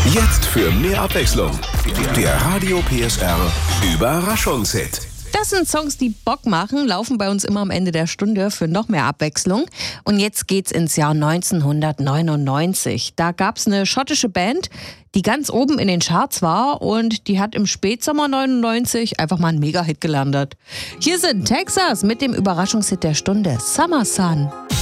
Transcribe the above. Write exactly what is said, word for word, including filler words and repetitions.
Jetzt für mehr Abwechslung. Der Radio P S R Überraschungshit. Das sind Songs, die Bock machen, laufen bei uns immer am Ende der Stunde für noch mehr Abwechslung. Und jetzt geht's ins Jahr neunzehnhundertneunundneunzig. Da gab's eine schottische Band, die ganz oben in den Charts war und die hat im Spätsommer neunundneunzig einfach mal einen Mega-Hit gelandet. Hier sind Texas mit dem Überraschungshit der Stunde, Summer Sun.